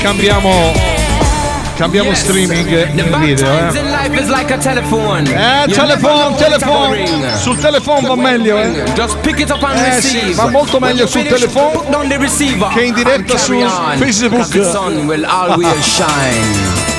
Cambiamo streaming in video, telefono. Sul telefono va meglio, sì, va molto meglio sul telefono che in diretta su Facebook.